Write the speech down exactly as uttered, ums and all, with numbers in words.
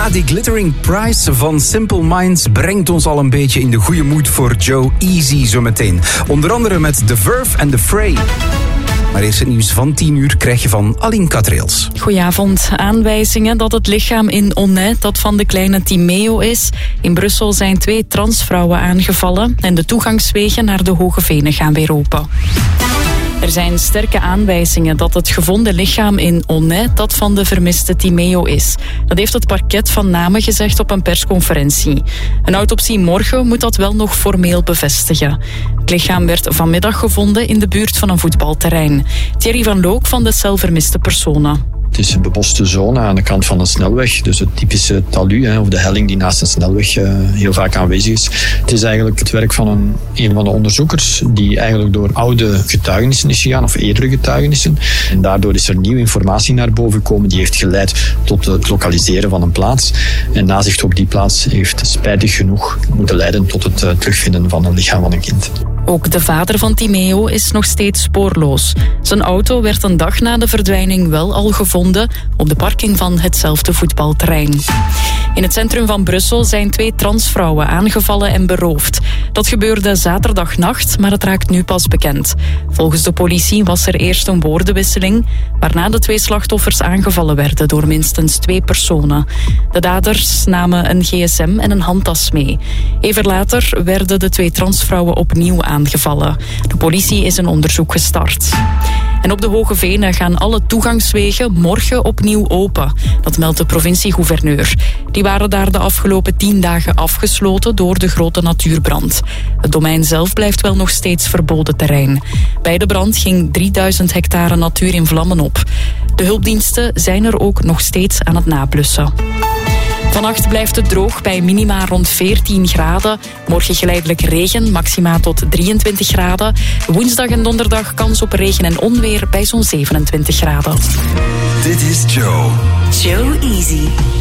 Ja, die Glittering Prize van Simple Minds brengt ons al een beetje in de goede mood voor Joe Easy zometeen. Onder andere met The Verve en The Fray. Maar eerst het nieuws van tien uur krijg je van Aline Katreels. Goedenavond. Aanwijzingen dat het lichaam in Aunay dat van de kleine Timeo is. In Brussel zijn twee transvrouwen aangevallen en de toegangswegen naar de Hoge Venen gaan weer open. Er zijn sterke aanwijzingen dat het gevonden lichaam in Aunay dat van de vermiste Timeo is. Dat heeft het parket van Namen gezegd op een persconferentie. Een autopsie morgen moet dat wel nog formeel bevestigen. Het lichaam werd vanmiddag gevonden in de buurt van een voetbalterrein. Thierry van Look van de cel vermiste personen. Het is een beboste zone aan de kant van een snelweg. Dus het typische talud, hè, of de helling die naast een snelweg uh, heel vaak aanwezig is. Het is eigenlijk het werk van een, een van de onderzoekers die eigenlijk door oude getuigenissen is gegaan, of eerdere getuigenissen. En daardoor is er nieuwe informatie naar boven gekomen die heeft geleid tot het lokaliseren van een plaats. En nazicht op die plaats heeft spijtig genoeg moeten leiden tot het uh, terugvinden van een lichaam van een kind. Ook de vader van Timeo is nog steeds spoorloos. Zijn auto werd een dag na de verdwijning wel al gevonden op de parking van hetzelfde voetbalterrein. In het centrum van Brussel zijn twee transvrouwen aangevallen en beroofd. Dat gebeurde zaterdagnacht, maar het raakt nu pas bekend. Volgens de politie was er eerst een woordenwisseling, waarna de twee slachtoffers aangevallen werden door minstens twee personen. De daders namen een gsm en een handtas mee. Even later werden de twee transvrouwen opnieuw aangevallen. Aangevallen. De politie is een onderzoek gestart. En op de Hoge Venen gaan alle toegangswegen morgen opnieuw open. Dat meldt de provincie-gouverneur. Die waren daar de afgelopen tien dagen afgesloten door de grote natuurbrand. Het domein zelf blijft wel nog steeds verboden terrein. Bij de brand ging drieduizend hectare natuur in vlammen op. De hulpdiensten zijn er ook nog steeds aan het nablussen. Vannacht blijft het droog bij minima rond veertien graden. Morgen geleidelijk regen, maxima tot drieëntwintig graden. Woensdag en donderdag kans op regen en onweer bij zo'n zevenentwintig graden. Dit is Joe. Joe Easy.